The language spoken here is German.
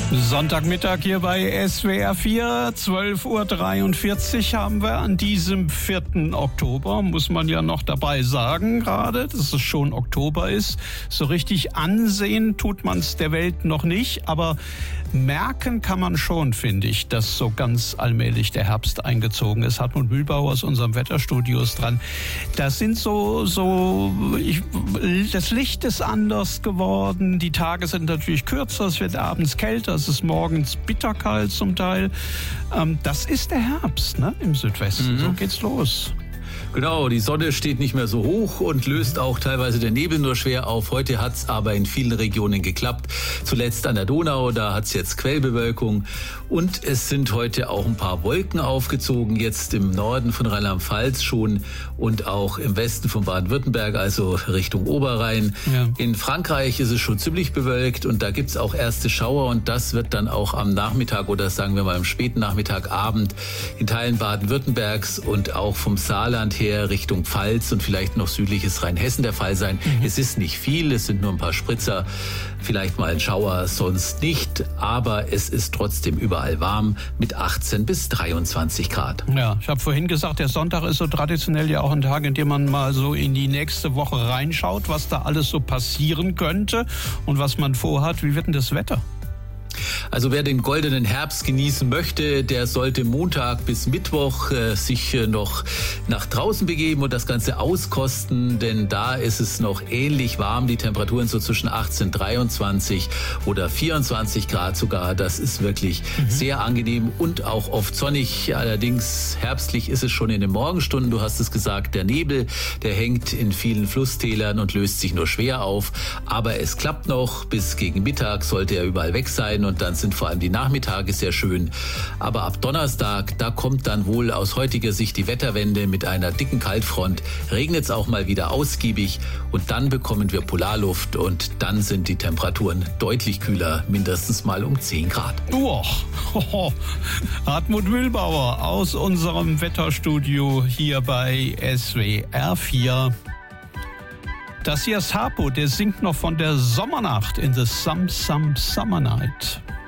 Sonntagmittag hier bei SWR 4, 12.43 Uhr haben wir an diesem 4. Oktober, muss man ja noch dabei sagen gerade, dass es schon Oktober ist. So richtig ansehen tut man es der Welt noch nicht, aber merken kann man schon, finde ich, dass so ganz allmählich der Herbst eingezogen ist. Hartmut Mühlbauer aus unserem Wetterstudio ist dran. Das sind das Licht ist anders geworden, die Tage sind natürlich kürzer, es wird abends kälter, es ist morgens bitterkalt zum Teil. Das ist der Herbst, ne, im Südwesten. So geht's los. Genau, die Sonne steht nicht mehr so hoch und löst auch teilweise den Nebel nur schwer auf. Heute hat es aber in vielen Regionen geklappt. Zuletzt an der Donau, da hat es jetzt Quellbewölkung. Und es sind heute auch ein paar Wolken aufgezogen, jetzt im Norden von Rheinland-Pfalz schon und auch im Westen von Baden-Württemberg, also Richtung Oberrhein. Ja. In Frankreich ist es schon ziemlich bewölkt und da gibt es auch erste Schauer und das wird dann auch am Nachmittag oder sagen wir mal am späten Nachmittag, Abend in Teilen Baden-Württembergs und auch vom Saarland her Richtung Pfalz und vielleicht noch südliches Rheinhessen der Fall sein. Es ist nicht viel, es sind nur ein paar Spritzer, vielleicht mal ein Schauer, sonst nicht, aber es ist trotzdem überall warm mit 18 bis 23 Grad. Ja, ich habe vorhin gesagt, der Sonntag ist so traditionell ja auch ein Tag, in dem man mal so in die nächste Woche reinschaut, was da alles so passieren könnte und was man vorhat. Wie wird denn das Wetter? Also wer den goldenen Herbst genießen möchte, der sollte Montag bis Mittwoch sich noch nach draußen begeben und das Ganze auskosten, denn da ist es noch ähnlich warm. Die Temperaturen so zwischen 18, 23 oder 24 Grad sogar. Das ist wirklich sehr angenehm und auch oft sonnig. Allerdings herbstlich ist es schon in den Morgenstunden. Du hast es gesagt, der Nebel, der hängt in vielen Flusstälern und löst sich nur schwer auf. Aber es klappt noch. Bis gegen Mittag sollte er überall weg sein. Und dann sind vor allem die Nachmittage sehr schön. Aber ab Donnerstag, da kommt dann wohl aus heutiger Sicht die Wetterwende mit einer dicken Kaltfront. Regnet es auch mal wieder ausgiebig und dann bekommen wir Polarluft und dann sind die Temperaturen deutlich kühler, mindestens mal um 10 Grad. Hartmut Mühlbauer aus unserem Wetterstudio hier bei SWR 4. Das hier ist Harpo, der singt noch von der Sommernacht in the Summer Night.